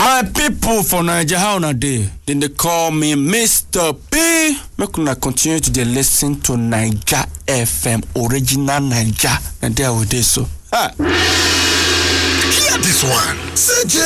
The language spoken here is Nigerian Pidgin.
My people for Nigeria, how na dey? Then they call me Mr. P. Make una continue to listen to Naija FM, original Naija, and there we dey so. Hear this one. CJ